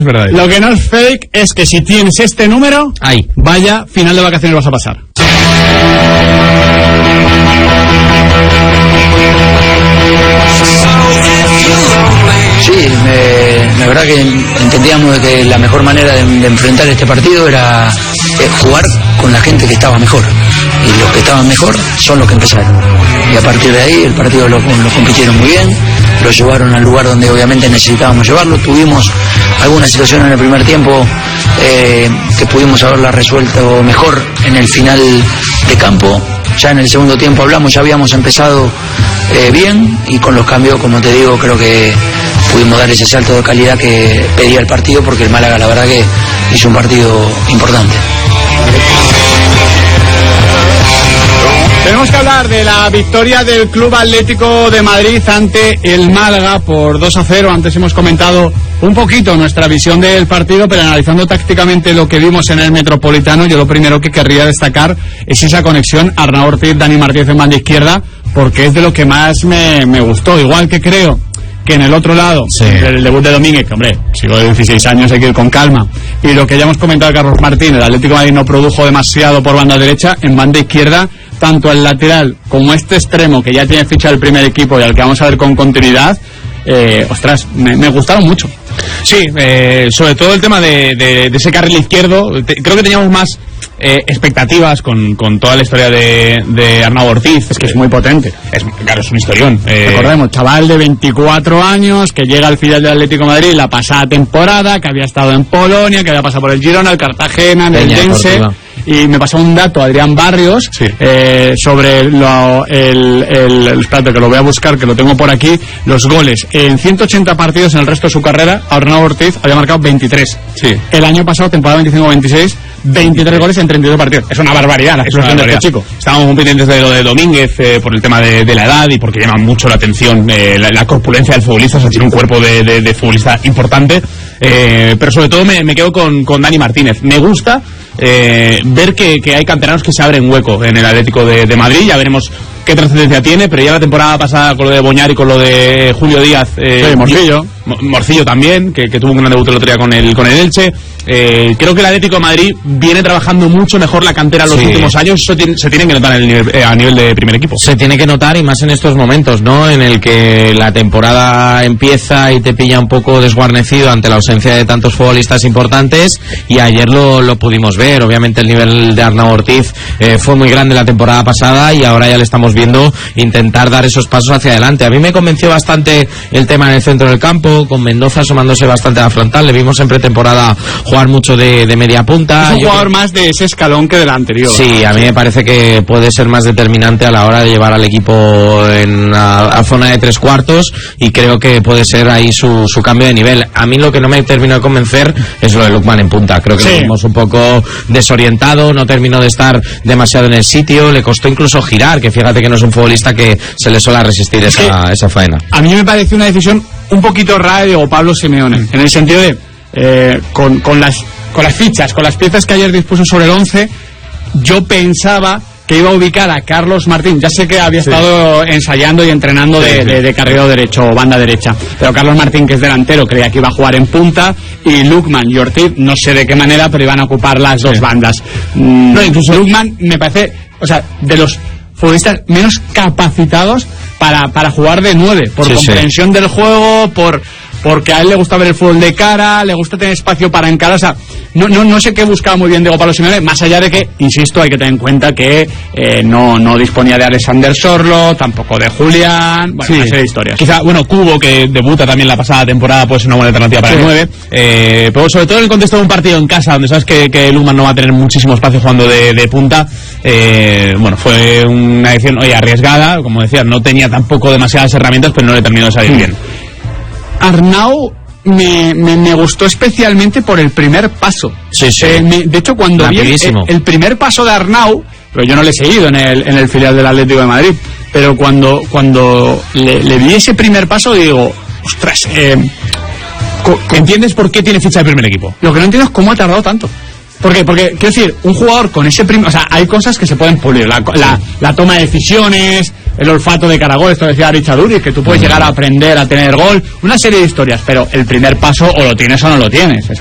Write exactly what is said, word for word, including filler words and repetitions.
Es verdad. Lo que no es fake es que si tienes este número, ahí, vaya final de vacaciones vas a pasar. Sí, me, la verdad que entendíamos que la mejor manera de, de enfrentar este partido era eh, jugar con la gente que estaba mejor. Y los que estaban mejor son los que empezaron. Y a partir de ahí el partido lo, lo compitieron muy bien, lo llevaron al lugar donde obviamente necesitábamos llevarlo. Tuvimos alguna situación en el primer tiempo eh, que pudimos haberla resuelto mejor en el final de campo. Ya en el segundo tiempo hablamos, ya habíamos empezado eh, bien y con los cambios, como te digo, creo que pudimos dar ese salto de calidad que pedía el partido, porque el Málaga la verdad que hizo un partido importante. Tenemos que hablar de la victoria del Club Atlético de Madrid ante el Málaga por dos a cero. Antes hemos comentado un poquito nuestra visión del partido, pero analizando tácticamente lo que vimos en el Metropolitano, yo lo primero que querría destacar es esa conexión Arnau Ortiz, Dani Martínez en banda izquierda, porque es de lo que más me, me gustó. Igual que creo que en el otro lado, sí, el debut de Domínguez, que hombre, sigo de dieciséis años, hay que ir con calma, y lo que ya hemos comentado de Carlos Martín, el Atlético de Madrid no produjo demasiado por banda derecha, en banda izquierda tanto el lateral como este extremo que ya tiene ficha del primer equipo y al que vamos a ver con continuidad, eh, ostras, me, me gustaron mucho. Sí, eh, sobre todo el tema de, de, de ese carril izquierdo, te, creo que teníamos más eh, expectativas con, con toda la historia de, de Arnau Ortiz. Es que es muy potente. Es, claro, es un historión. Eh. Recordemos, chaval de veinticuatro años que llega al filial del Atlético de Madrid la pasada temporada, que había estado en Polonia, que había pasado por el Girona, el Cartagena, el Eldense. Y me pasó un dato, Adrián Barrios, sí, eh, sobre lo, el, el, el espérate, que lo voy a buscar, que lo tengo por aquí, los goles. En ciento ochenta partidos en el resto de su carrera, Arnau Ortiz había marcado veintitrés. Sí. El año pasado, temporada veinticinco veintiséis, veintitrés goles en treinta y dos partidos. Es una barbaridad la explosión de este chico. Estábamos muy pendientes de lo de Domínguez eh, por el tema de, de la edad y porque llama mucho la atención eh, la, la corpulencia del futbolista. O sea, tiene un cuerpo de, de, de futbolista importante. Eh, pero sobre todo me, me quedo con, con Dani Martínez. Me gusta eh, ver que, que hay canteranos que se abren hueco en el Atlético de, de Madrid. Ya veremos qué trascendencia tiene, pero ya la temporada pasada con lo de Boñar y con lo de Julio Díaz, eh, sí, Morcillo Morcillo también, que, que tuvo un gran debut el otro día con el, con el Elche. Eh, creo que el Atlético de Madrid viene trabajando mucho mejor la cantera en los sí. últimos años. Eso tiene, se tiene que notar en el nivel, eh, a nivel de primer equipo. Se tiene que notar, y más en estos momentos, ¿no? En el que la temporada empieza y te pilla un poco desguarnecido ante la ausencia de tantos futbolistas importantes, y ayer lo, lo pudimos ver. Obviamente el nivel de Arnau Ortiz eh, fue muy grande la temporada pasada, y ahora ya le estamos viendo intentar dar esos pasos hacia adelante. A mí me convenció bastante el tema en el centro del campo, con Mendoza asomándose bastante a la frontal. Le vimos en pretemporada jugar mucho de, de media punta. Es un Yo jugador creo... más de ese escalón que del anterior. Sí, a mí me parece que puede ser más determinante a la hora de llevar al equipo en la, a zona de tres cuartos, y creo que puede ser ahí su, su cambio de nivel. A mí lo que no me terminó de convencer es lo de Lookman en punta. Creo que sí. Lo vimos un poco desorientado, no terminó de estar demasiado en el sitio, le costó incluso girar, que fíjate que no es un futbolista que se le suele resistir es esa, esa faena. A mí me pareció una decisión un poquito rara de Diego Pablo Simeone, en el sentido de eh, con, con las con las fichas, con las piezas que ayer dispuso sobre el once, yo pensaba que iba a ubicar a Carlos Martín. Ya sé que había sí. estado ensayando y entrenando sí, de, sí. de, de carrilero derecho o banda derecha, pero Carlos Martín, que es delantero, creía que iba a jugar en punta, y Lookman y Ortiz, no sé de qué manera, pero iban a ocupar las dos sí. bandas. Mm, no, incluso Lookman me parece, o sea, de los futbolistas menos capacitados para, para jugar de nueve, por sí, comprensión sí. del juego, por porque a él le gusta ver el fútbol de cara, le gusta tener espacio para encarar. O sea, no, no, no sé qué buscaba muy bien Diego Pablo Simeone, más allá de que, insisto, hay que tener en cuenta que eh, no, no disponía de Alexander Sorlo, tampoco de Julián, bueno, sí. una serie de historias. Quizá, bueno, Cubo, que debuta también la pasada temporada, puede ser una buena alternativa para sí. el nueve, eh, pero sobre todo en el contexto de un partido en casa, donde sabes que, que Lookman no va a tener muchísimo espacio jugando de, de punta, eh, bueno, fue una decisión, oye, arriesgada, como decía, no tenía tampoco demasiadas herramientas, pero no le terminó de salir sí. bien. Arnau me, me, me gustó especialmente por el primer paso. Sí, sí. Eh, me, de hecho, cuando vi el, el primer paso de Arnau, pero yo no le he seguido en el, en el filial del Atlético de Madrid, pero cuando, cuando le, le vi ese primer paso, digo, ostras, eh, ¿entiendes por qué tiene ficha de primer equipo? Lo que no entiendo es cómo ha tardado tanto. ¿Por qué? Porque, quiero decir, un jugador con ese primer... O sea, hay cosas que se pueden pulir. La, la, la toma de decisiones, el olfato de cada gol, esto decía Richard Uris, que tú puedes llegar a aprender a tener gol, una serie de historias, pero el primer paso o lo tienes o no lo tienes.